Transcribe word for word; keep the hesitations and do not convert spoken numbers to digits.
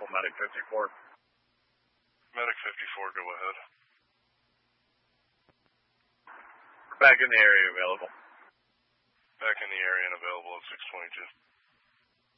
Medic fifty-four. Medic fifty-four, go ahead. We're back in the area available. Back in the area and available at six twenty-two.